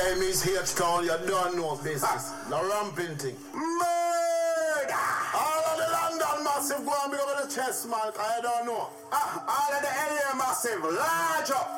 name is H-Town, you don't know business. The ramping thing. Murder! All of the London massive go and be over the chest, man, I don't know. All of the area massive, large up.